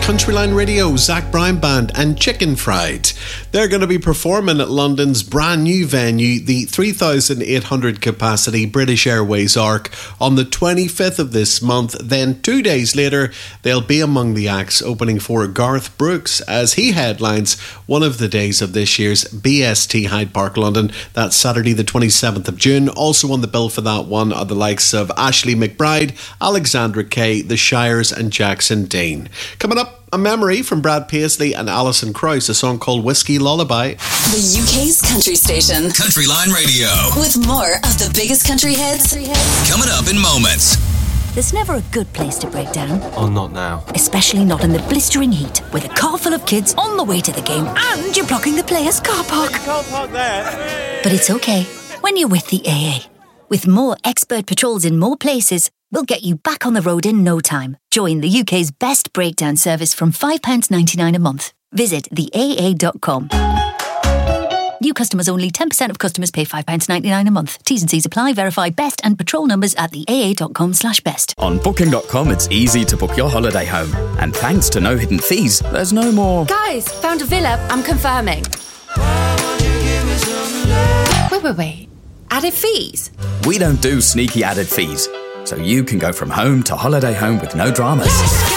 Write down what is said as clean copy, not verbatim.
Countryline Radio, Zach Brown Band and Chicken Fried. They're going to be performing at London's brand new venue, the 3,800 capacity British Airways Arc, on the 25th of this month. Then 2 days later, they'll be among the acts opening for Garth Brooks as he headlines one of the days of this year's BST Hyde Park London. That's Saturday the 27th of June. Also on the bill for that one are the likes of Ashley McBride, Alexandra Kay, The Shires and Jackson Dean. Coming up, a memory from Brad Paisley and Alison Krauss, a song called Whiskey Lullaby. The UK's country station. Countryline Radio. With more of the biggest country hits. Coming up in moments. There's never a good place to break down. Oh, not now. Especially not in the blistering heat, with a car full of kids on the way to the game and you're blocking the players' car park. You can't park there. But it's okay when you're with the AA. With more expert patrols in more places, we'll get you back on the road in no time. Join the UK's best breakdown service from £5.99 a month. Visit theaa.com. New customers only. 10% of customers pay £5.99 a month. T's and C's apply. Verify best and patrol numbers at theaa.com/best. On Booking.com, it's easy to book your holiday home. And thanks to no hidden fees, there's no more... Guys, found a villa. I'm confirming. Wait. Added fees? We don't do sneaky added fees. So you can go from home to holiday home with no dramas.